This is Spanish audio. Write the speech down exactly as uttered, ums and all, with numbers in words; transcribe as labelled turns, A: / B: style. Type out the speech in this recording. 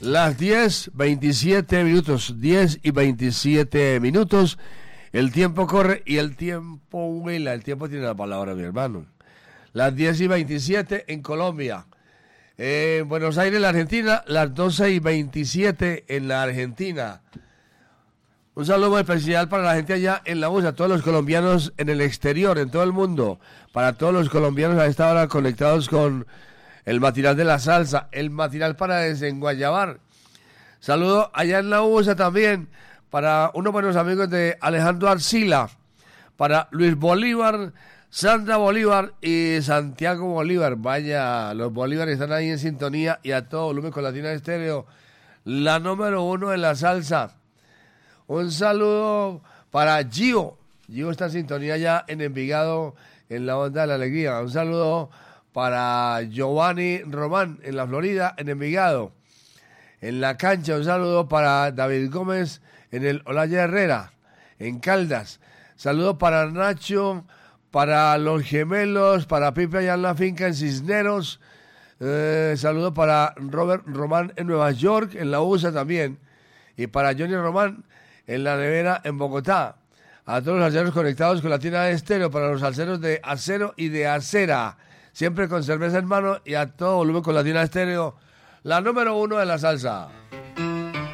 A: Las diez, veintisiete minutos, diez y veintisiete minutos. El tiempo corre y el tiempo vuela. El tiempo tiene la palabra, mi hermano. Las diez y veintisiete en Colombia. Eh, en Buenos Aires, la Argentina, las doce y veintisiete en la Argentina. Un saludo muy especial para la gente allá en la U S A, a todos los colombianos en el exterior, en todo el mundo. Para todos los colombianos a esta hora conectados con el matinal de la salsa, el matinal para desenguayabar. Saludo allá en la U S A también para unos buenos amigos de Alejandro Arcila, para Luis Bolívar, Sandra Bolívar y Santiago Bolívar. Vaya, los Bolívares están ahí en sintonía y a todo volumen con Latina Estéreo, la número uno en la salsa. Un saludo para Gio. Gio está en sintonía ya en Envigado, en la Onda de la Alegría. Un saludo para Giovanni Román en la Florida, en Envigado. En la cancha, un saludo para David Gómez en el Olaya Herrera, en Caldas. Saludo para Nacho, para los gemelos, para Pipe allá en la finca en Cisneros. Eh, saludo para Robert Román en Nueva York, en la U S A también. Y para Johnny Román en la nevera en Bogotá. A todos los salseros conectados con Latina Estéreo, para los salseros de acero y de acera, siempre con cerveza en mano y a todo volumen con Latina Estéreo, la número uno de la salsa.